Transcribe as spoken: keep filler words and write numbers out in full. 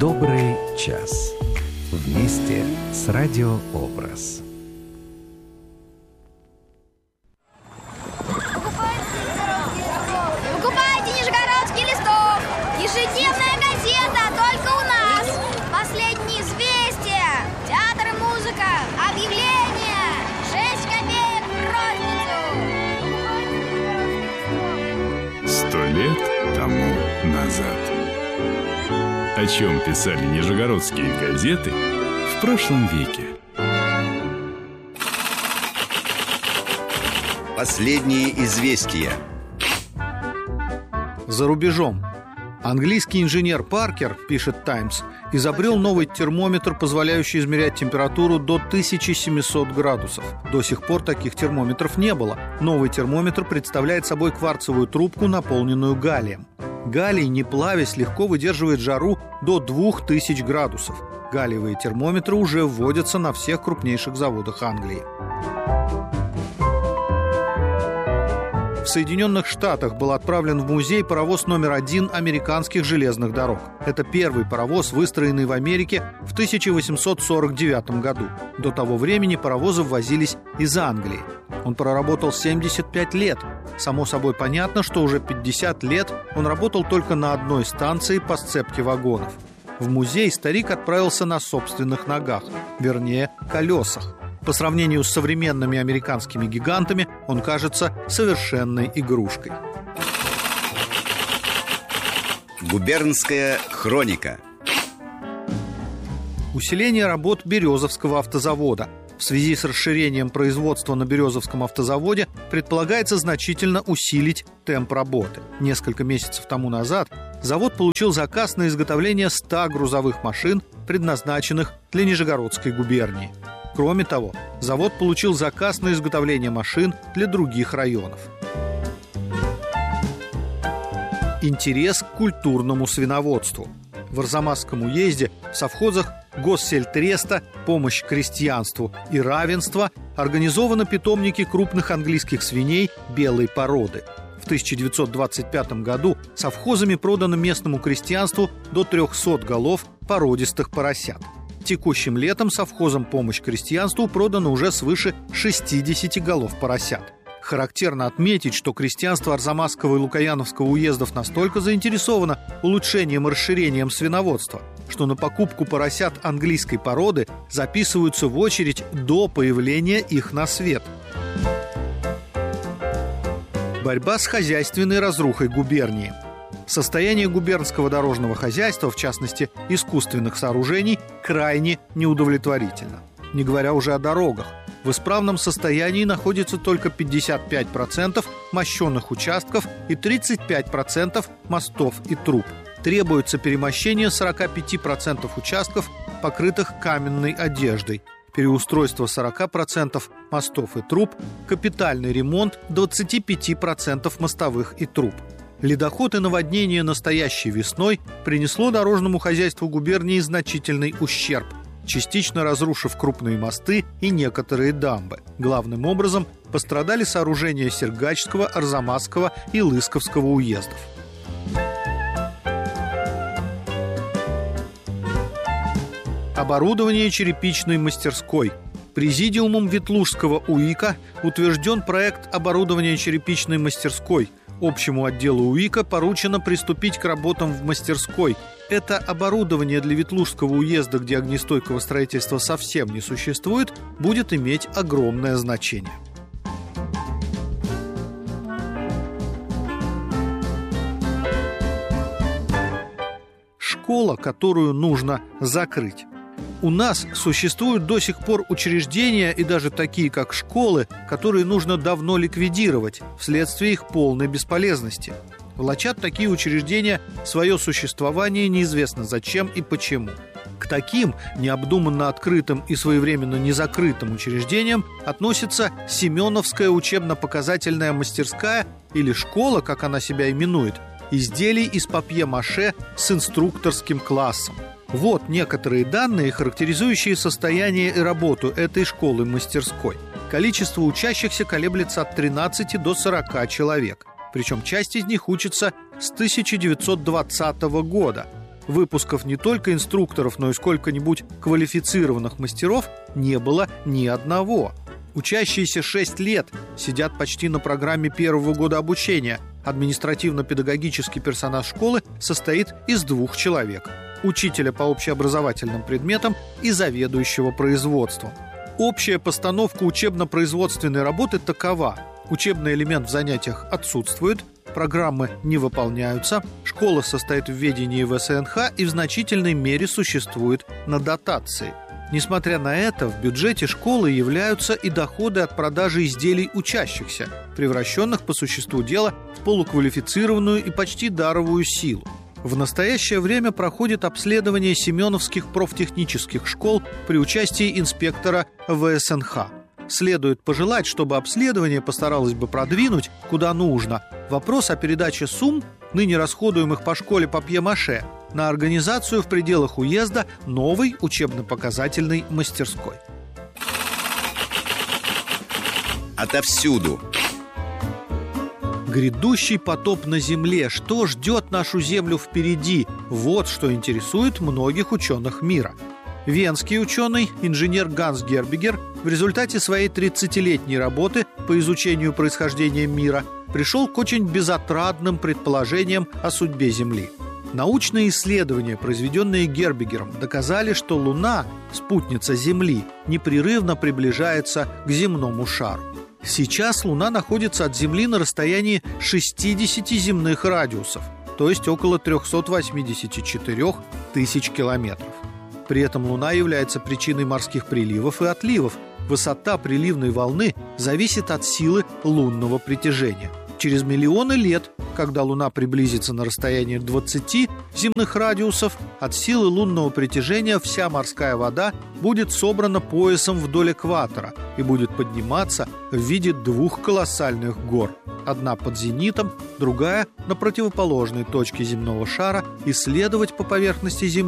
Добрый час. Вместе с Радиообраз. Покупайте Нижегородский листок. Ежедневная газета только у нас. Последние известия, театр и музыка, объявления. Шесть копеек в розницу. Сто лет тому назад. О чем писали нижегородские газеты в прошлом веке. Последние известия. За рубежом. Английский инженер Паркер, пишет «Таймс», изобрел новый термометр, позволяющий измерять температуру до тысяча семьсот градусов. До сих пор таких термометров не было. Новый термометр представляет собой кварцевую трубку, наполненную галлием. Галлий, не плавясь, легко выдерживает жару до двух тысяч градусов. Галлиевые термометры уже вводятся на всех крупнейших заводах Англии. В Соединенных Штатах был отправлен в музей паровоз номер один американских железных дорог. Это первый паровоз, выстроенный в Америке в тысяча восемьсот сорок девятом году. До того времени паровозы ввозились из Англии. Он проработал семьдесят пять лет. Само собой понятно, что уже пятьдесят лет он работал только на одной станции по сцепке вагонов. В музей старик отправился на собственных ногах, вернее, колесах. По сравнению с современными американскими гигантами он кажется совершенной игрушкой. Губернская хроника. Усиление работ Березовского автозавода. В связи с расширением производства на Березовском автозаводе предполагается значительно усилить темп работы. Несколько месяцев тому назад завод получил заказ на изготовление ста грузовых машин, предназначенных для Нижегородской губернии. Кроме того, завод получил заказ на изготовление машин для других районов. Интерес к культурному свиноводству. В Арзамасском уезде в совхозах Госсельтреста, помощь крестьянству и равенство организованы питомники крупных английских свиней белой породы. В тысяча девятьсот двадцать пятом году совхозами продано местному крестьянству до трехсот голов породистых поросят. Текущим летом совхозом «Помощь крестьянству» продано уже свыше шестидесяти голов поросят. Характерно отметить, что крестьянство Арзамасского и Лукояновского уездов настолько заинтересовано улучшением и расширением свиноводства, что на покупку поросят английской породы записываются в очередь до появления их на свет. Борьба с хозяйственной разрухой губернии. Состояние губернского дорожного хозяйства, в частности, искусственных сооружений, крайне неудовлетворительно. Не говоря уже о дорогах. В исправном состоянии находится только пятьдесят пять процентов мощенных участков и тридцать пять процентов мостов и труб. Требуется перемощение сорок пять процентов участков, покрытых каменной одеждой, переустройство сорок процентов мостов и труб, капитальный ремонт двадцать пять процентов мостовых и труб. Ледоход и наводнение настоящей весной принесло дорожному хозяйству губернии значительный ущерб, частично разрушив крупные мосты и некоторые дамбы. Главным образом пострадали сооружения Сергачского, Арзамасского и Лысковского уездов. Оборудование черепичной мастерской. Президиумом Ветлужского УИКа утвержден проект оборудования черепичной мастерской. Общему отделу УИКа поручено приступить к работам в мастерской. Это оборудование для Ветлужского уезда, где огнестойкого строительства совсем не существует, будет иметь огромное значение. Школа, которую нужно закрыть. У нас существуют до сих пор учреждения, и даже такие, как школы, которые нужно давно ликвидировать вследствие их полной бесполезности. Влачат такие учреждения свое существование неизвестно зачем и почему. К таким необдуманно открытым и своевременно незакрытым учреждениям относится Семеновская учебно-показательная мастерская или школа, как она себя именует, изделий из папье-маше с инструкторским классом. Вот некоторые данные, характеризующие состояние и работу этой школы-мастерской. Количество учащихся колеблется от тринадцати до сорока человек. Причем часть из них учится с тысяча девятьсот двадцатого года. выпусков не только инструкторов, но и сколько-нибудь квалифицированных мастеров не было ни одного. Учащиеся шесть лет сидят почти на программе первого года обучения. Административно-педагогический персонал школы состоит из двух человек: учителя по общеобразовательным предметам и заведующего производством. Общая постановка учебно-производственной работы такова: учебный элемент в занятиях отсутствует, программы не выполняются, школа состоит в ведении вэ эс эн ха и в значительной мере существует на дотации. Несмотря на это, в бюджете школы являются и доходы от продажи изделий учащихся, превращенных по существу дела в полуквалифицированную и почти даровую силу. В настоящее время проходит обследование семеновских профтехнических школ при участии инспектора вэ эс эн ха. Следует пожелать, чтобы обследование постаралось бы продвинуть, куда нужно, вопрос о передаче сумм, ныне расходуемых по школе папье-маше, на организацию в пределах уезда новой учебно-показательной мастерской. Отовсюду. Грядущий потоп на Земле. Что ждет нашу Землю впереди? Вот что интересует многих ученых мира. Венский ученый, инженер Ганс Гербигер, в результате своей тридцатилетней работы по изучению происхождения мира пришел к очень безотрадным предположениям о судьбе Земли. Научные исследования, произведенные Гербигером, доказали, что Луна, спутница Земли, непрерывно приближается к земному шару. Сейчас Луна находится от Земли на расстоянии шестидесяти земных радиусов, то есть около триста восемьдесят четыре тысяч километров. При этом Луна является причиной морских приливов и отливов. Высота приливной волны зависит от силы лунного притяжения. Через миллионы лет, когда Луна приблизится на расстояние двадцати земных радиусов, от силы лунного притяжения вся морская вода будет собрана поясом вдоль экватора и будет подниматься в виде двух колоссальных гор. Одна под зенитом, другая на противоположной точке земного шара, и следовать по поверхности Земли